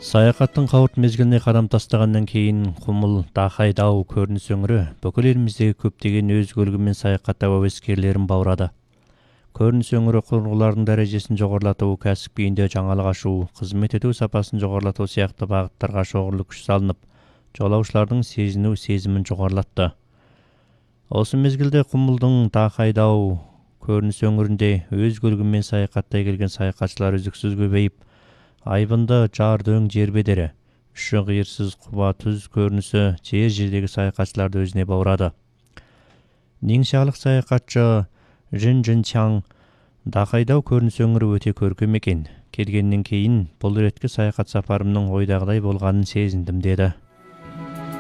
Саякаттын кабырт мезгилине кадам тастагандан кийин Кумул Дахай Дау көрүнүс өңүрү бүкүл элибиздеги көптөгөн өз көлүгү менен саякаттап абескерлерин баурады. Көрүнүс өңүрү курулуулардын дарежесин жогорулатуу, кәсипкүйүндө жаңылык ашуу, кызмет этүү сапасын жогорулатуу сыяктуу багыттарга чогулук күч салынып, жолаушулардын сезимин жогорулатты. Осы мезгилде Кумулдун Дахай Дау көрүнүс өңүрүндө өз көлүгү менен саякаттай келген саякатчылар үзүксүз көбөйүп, айбынды жар дөң жер бедери, үшү кыйырсыз куба түз көрүнүсү жердеги саякатчыларды өзүнө баурады. Ниңшалык саякатчы Жин Чаң Дахай Дау көрүнүс өңүрү өтө көркөм экен. Келгенден кийин бул иретки саякат сапарымдын ойдагыдай болгонун сезиндим деди.